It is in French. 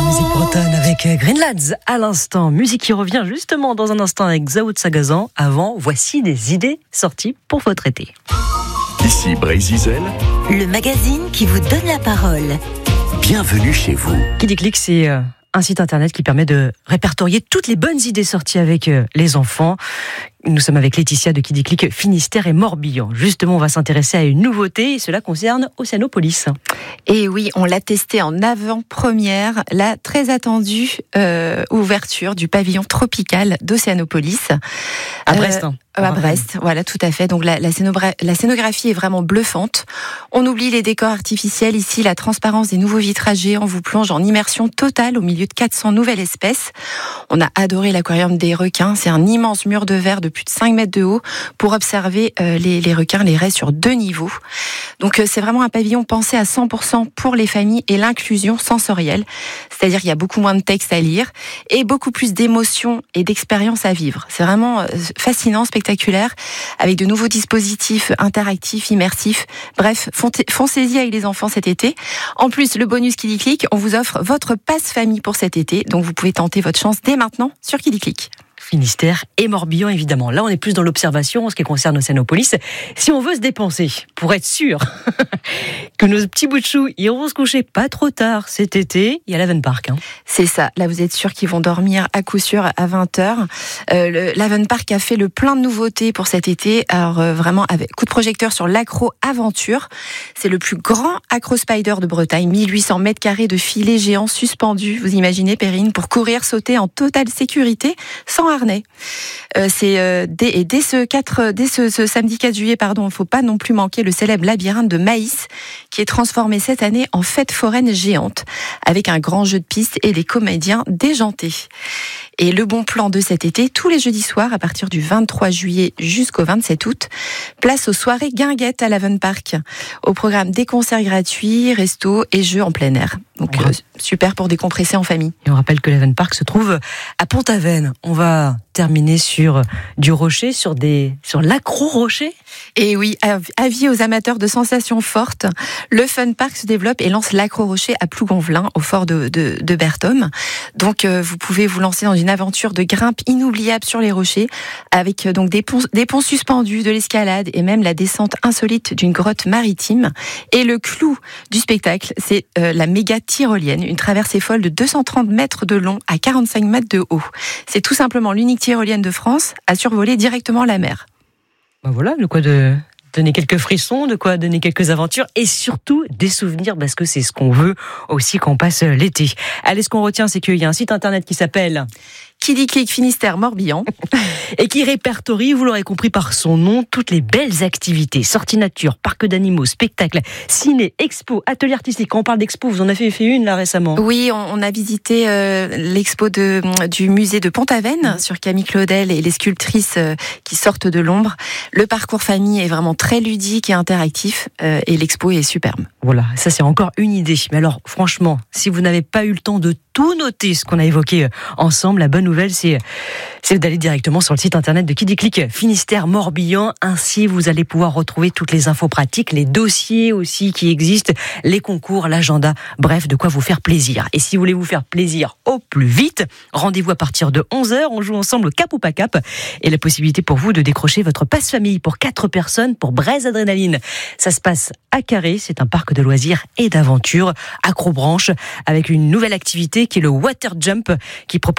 musique bretonne avec Greenlads à l'instant. Musique qui revient justement dans un instant avec Zao de Sagazan. Avant, voici des idées sorties pour votre été. Ici Brésil, le magazine qui vous donne la parole. Bienvenue chez vous. Qui dit clic, c'est un site internet qui permet de répertorier toutes les bonnes idées sorties avec les enfants. Nous sommes avec Laetitia de Qui dit clic Finistère et Morbihan. Justement, on va s'intéresser à une nouveauté et cela concerne Océanopolis. Et oui, on l'a testé en avant-première, la très attendue ouverture du pavillon tropical d'Océanopolis. À Brest. À Brest, voilà, tout à fait. Donc la scénographie est vraiment bluffante. On oublie les décors artificiels. Ici, la transparence des nouveaux vitrages géants vous plonge en immersion totale au milieu de 400 nouvelles espèces. On a adoré l'aquarium des requins. C'est un immense mur de verre de plus de 5 mètres de haut pour observer les requins, les raies sur 2 niveaux. Donc c'est vraiment un pavillon pensé à 100% pour les familles et l'inclusion sensorielle. C'est-à-dire qu'il y a beaucoup moins de textes à lire et beaucoup plus d'émotions et d'expériences à vivre. C'est vraiment fascinant, spectaculaire, avec de nouveaux dispositifs interactifs, immersifs. Bref, foncez-y avec les enfants cet été. En plus, le bonus Qui dit clic, on vous offre votre passe famille pour cet été. Donc vous pouvez tenter votre chance dès maintenant sur Qui dit clic. Finistère et Morbihan, évidemment. Là, on est plus dans l'observation en ce qui concerne Océanopolis. Si on veut se dépenser, pour être sûr que nos petits bouts de chou iront se coucher pas trop tard cet été, il y a l'Haven Park. C'est ça. Là, vous êtes sûr qu'ils vont dormir à coup sûr à 20h. L'Haven Park a fait le plein de nouveautés pour cet été. Alors, vraiment, avec coup de projecteur sur l'Accro Aventure. C'est le plus grand Acro Spider de Bretagne. 1800 mètres carrés de filets géants suspendus. Vous imaginez, Perrine, pour courir, sauter en totale sécurité, sans harnais. Dès ce samedi 4 juillet, il ne faut pas non plus manquer le célèbre labyrinthe de Maïs, qui est transformé cette année en fête foraine géante, avec un grand jeu de piste et des comédiens déjantés. Et le bon plan de cet été, tous les jeudis soirs, à partir du 23 juillet jusqu'au 27 août, place aux soirées guinguettes à l'Haven Park. Au programme des concerts gratuits, restos et jeux en plein air. Donc super pour décompresser en famille. Et on rappelle que l'Haven Park se trouve à Pont-Aven. On va terminer sur du rocher, sur l'accro-rocher. Et oui, avis aux amateurs de sensations fortes, le Fun Park se développe et lance l'accro-rocher à Plougonvelin, au fort de Berthom. Donc vous pouvez vous lancer dans une aventure de grimpe inoubliable sur les rochers, avec donc des ponts suspendus, de l'escalade et même la descente insolite d'une grotte maritime. Et le clou du spectacle, c'est la méga tyrolienne, une traversée folle de 230 mètres de long à 45 mètres de haut. C'est tout simplement l'unique tyrolienne de France à survoler directement la mer. Ben voilà, de quoi de donner quelques frissons, de quoi donner quelques aventures et surtout des souvenirs, parce que c'est ce qu'on veut aussi quand on passe l'été. Allez, ce qu'on retient, c'est qu'il y a un site internet qui s'appelle Qui dit clic Finistère Morbihan et qui répertorie, vous l'aurez compris par son nom, toutes les belles activités, sorties nature, parcs d'animaux, spectacles, ciné, expo, ateliers artistiques. Quand on parle d'expo, vous en avez fait une là récemment. Oui, on a visité l'expo du musée de Pont-Aven sur Camille Claudel et les sculptrices qui sortent de l'ombre. Le parcours famille est vraiment très ludique et interactif et l'expo est superbe. Voilà, ça c'est encore une idée. Mais alors franchement, si vous n'avez pas eu le temps de tout noter ce qu'on a évoqué ensemble, la bonne nouvelle c'est d'aller directement sur le site internet de Qui dit clic Finistère Morbihan. Ainsi vous allez pouvoir retrouver toutes les infos pratiques, les dossiers aussi qui existent, les concours, l'agenda, bref, de quoi vous faire plaisir. Et si vous voulez vous faire plaisir au plus vite, rendez-vous à partir de 11h, on joue ensemble au Cap ou pas Cap et la possibilité pour vous de décrocher votre passe famille pour 4 personnes pour Breizh Adrénaline. Ça se passe à Carré, c'est un parc de loisirs et d'aventure accrobranche avec une nouvelle activité qui est le Water Jump qui propose